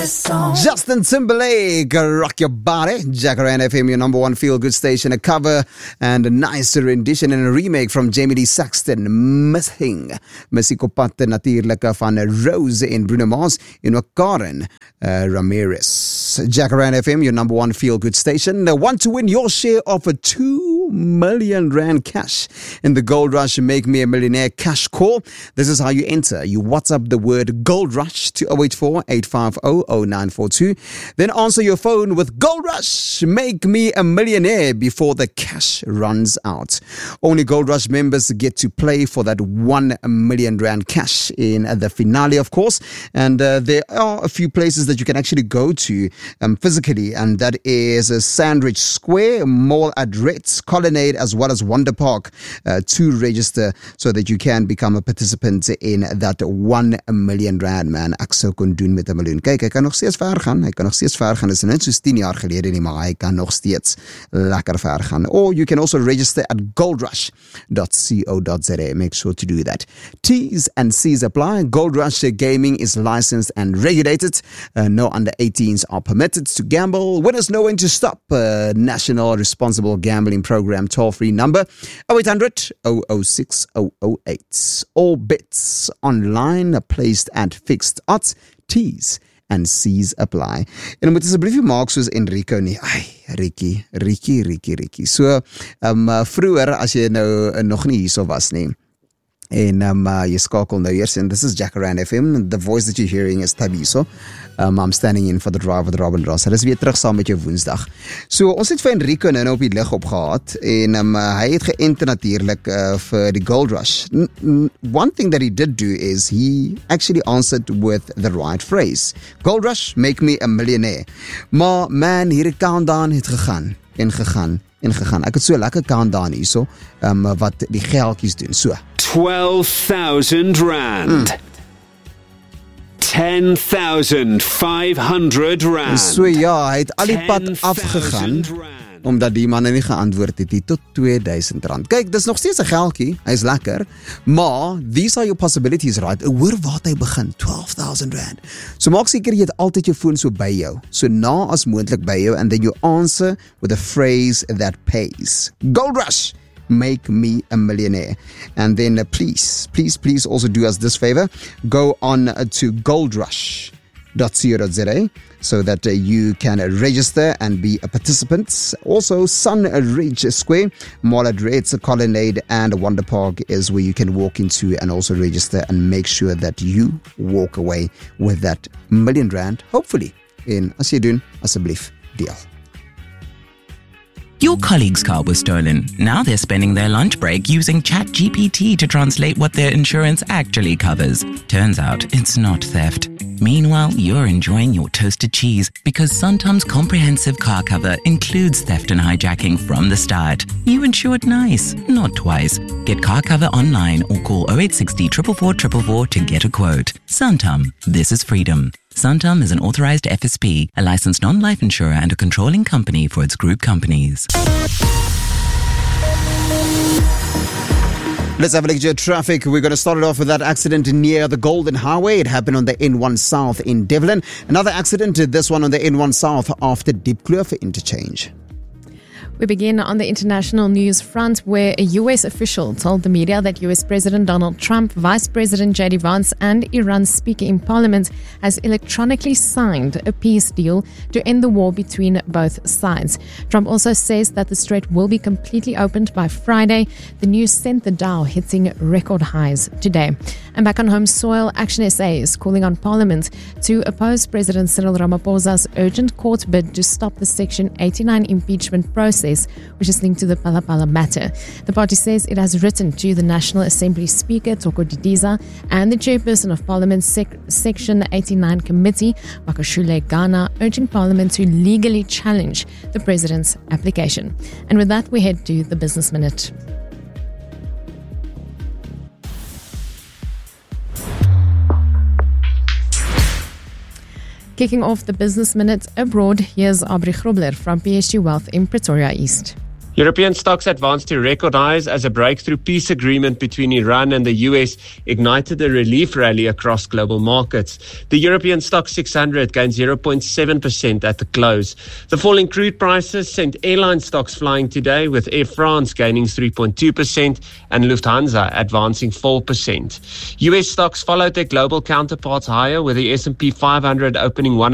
Justin Timberlake, Rock Your Body. Jacaranda FM, your number one feel-good station. A cover and a nice rendition and a remake from Jamie Lee Saxton. Missing. Musikopat natuurlijk van Rose in Bruno Mars in Karen Ramirez. Jacaranda FM, your number one feel-good station. Want to win your share of a 2 million rand cash in the Gold Rush Make Me a Millionaire cash call. This is how you enter. You WhatsApp the word Gold Rush to 084-850-0942. Then answer your phone with Gold Rush Make Me a Millionaire before the cash runs out. Only Gold Rush members get to play for that 1 million rand cash in the finale, of course. And there are a few places that you can actually go to physically, and that is Sandridge Square, Mall at Ritz, Colonnade, as well as Wonder Park to register so that you can become a participant in that 1 million rand, man. Ek sou kon doen met 'n miljoen. Kyk, hy kan nog steeds ver gaan. Hy kan nog steeds ver gaan. Dit is net soos 10 jaar gelede nie, maar hy kan nog steeds lekker ver gaan. Or you can also register at goldrush.co.za. Make sure to do that. T's and C's apply. Gold Rush Gaming is licensed and regulated. No under 18s are permitted to gamble. Winners know when to stop. National Responsible Gambling Program toll-free number 0800-006-008. All bets online are placed at fixed odds. T's and C's apply. En moet asseblief nie maak soos Enrico nie. Ai, Ricky. So, vroeger as jy nou nog nie hierso was nie, en jy skakel nou eers, and this is Jacaranda FM. The voice that you're hearing is Tabiso. I'm standing in for the drive with Robin Ross. Hy is weer terug saam met jou Woensdag. So, ons het vir Enrico nou op die lig opgehad, en hy het geënter natuurlijk vir die Gold Rush. One thing that he did do is he actually answered with the right phrase. Gold Rush, make me a millionaire. Maar man, hierdie countdown het gegaan. Ek het so lekker countdown hierso, wat die geldjies doen, so. 12,000 rand. 10,500 rand. So ja, hy het al die pad afgegaan, omdat die man nie geantwoord het tot 2,000 rand. Kyk, dis nog steeds 'n geldjie, hy is lekker, maar these are your possibilities, right? Hoor wat hy begin, 12,000 rand. So maak seker jy het altyd jou foon so by jou, so na as moontlik by jou, and then you answer with a phrase that pays. Gold Rush, make me a millionaire. And then please also do us this favor. Go on to goldrush.co.za so that you can register and be a participant. Also, Sunridge Square, Mall at Ritz, Colonnade, and Wonder Park is where you can walk into and also register and make sure that you walk away with that million rand, hopefully, in as jy doen, asseblief, deel. Your colleague's car was stolen. Now they're spending their lunch break using ChatGPT to translate what their insurance actually covers. Turns out it's not theft. Meanwhile, you're enjoying your toasted cheese because Santam's comprehensive car cover includes theft and hijacking from the start. You insured nice, not twice. Get car cover online or call 0860 444 444 to get a quote. Santam, this is freedom. Santam is an authorized FSP, a licensed non-life insurer and a controlling company for its group companies. Let's have a look at traffic. We're going to start it off with that accident near the Golden Highway. It happened on the N1 South in Devlin. Another accident, this one on the N1 South after Diepkloof interchange. We begin on the international news front, where a U.S. official told the media that U.S. President Donald Trump, Vice President J.D. Vance, and Iran's speaker in parliament has electronically signed a peace deal to end the war between both sides. Trump also says that the strait will be completely opened by Friday. The news sent the Dow hitting record highs today. And back on home soil, Action SA is calling on Parliament to oppose President Cyril Ramaphosa's urgent court bid to stop the Section 89 impeachment process, which is linked to the Palapala matter. The party says it has written to the National Assembly Speaker, Toko Didiza, and the Chairperson of Parliament's Section 89 Committee, Makashule Ghana, urging Parliament to legally challenge the President's application. And with that, we head to the Business Minute. Kicking off the Business Minute abroad, here's Aubrey Grobler from PSG Wealth in Pretoria East. European stocks advanced to record highs as a breakthrough peace agreement between Iran and the US ignited a relief rally across global markets. The European stock 600 gained 0.7% at the close. The fall in crude prices sent airline stocks flying today, with Air France gaining 3.2% and Lufthansa advancing 4%. US stocks followed their global counterparts higher, with the S&P 500 opening